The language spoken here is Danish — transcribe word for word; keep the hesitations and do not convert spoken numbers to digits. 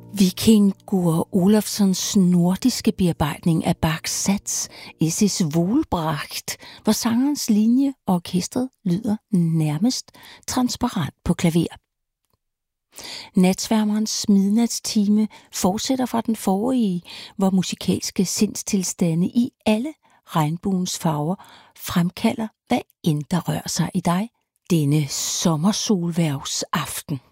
Vikingur Olafssons nordiske bearbejdning af Bachs sats Es ist Wohlbracht, hvor sangerens linje og orkestret lyder nærmest transparent på klaver. Natsværmerens midnatstime fortsætter fra den forrige, hvor musikalske sindstilstande i alle regnbuens farver fremkalder, hvad end der rører sig i dig denne sommersolværvsaften.